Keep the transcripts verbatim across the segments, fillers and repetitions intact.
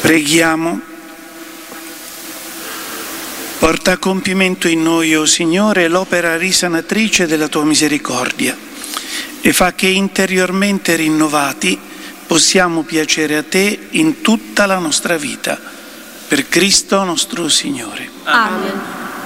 Preghiamo. Porta a compimento in noi, o Signore, l'opera risanatrice della Tua misericordia e fa che interiormente rinnovati possiamo piacere a Te in tutta la nostra vita. Per Cristo nostro Signore. Amen.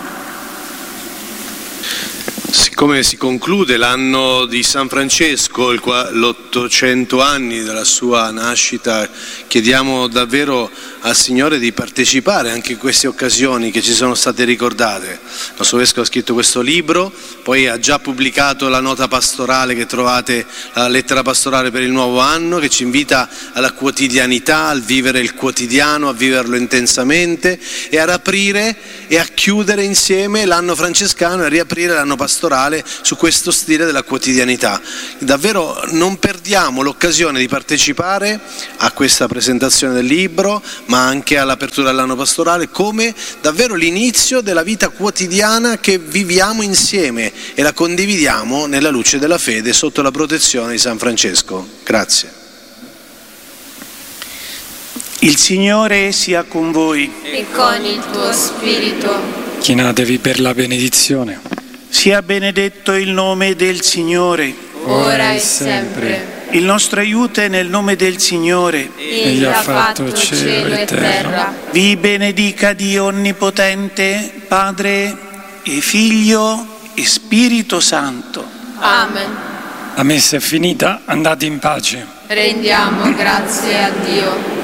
Siccome si conclude l'anno di San Francesco, l'ottocento anni dalla sua nascita, chiediamo davvero al Signore di partecipare anche in queste occasioni che ci sono state ricordate. Il nostro Vescovo ha scritto questo libro, poi ha già pubblicato la nota pastorale che trovate, la lettera pastorale per il nuovo anno, che ci invita alla quotidianità, al vivere il quotidiano, a viverlo intensamente e a riaprire e a chiudere insieme l'anno francescano e a riaprire l'anno pastorale su questo stile della quotidianità. Davvero non perdiamo l'occasione di partecipare a questa presentazione del libro, ma anche all'apertura dell'anno pastorale, come davvero l'inizio della vita quotidiana che viviamo insieme e la condividiamo nella luce della fede sotto la protezione di San Francesco. Grazie. Il Signore sia con voi. E con il tuo spirito. Chinatevi per la benedizione. Sia benedetto il nome del Signore. Ora e sempre. Il nostro aiuto è nel nome del Signore. Egli ha fatto cielo e terra. Vi benedica Dio Onnipotente, Padre e Figlio e Spirito Santo. Amen. La messa è finita, andate in pace. Rendiamo grazie a Dio.